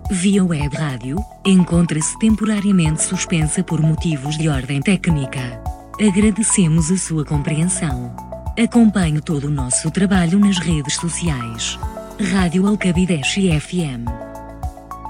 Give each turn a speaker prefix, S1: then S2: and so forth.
S1: via web rádio, encontra-se temporariamente suspensa por motivos de ordem técnica. Agradecemos a sua compreensão. Acompanhe todo o nosso trabalho nas redes sociais. Rádio Alcabideche FM.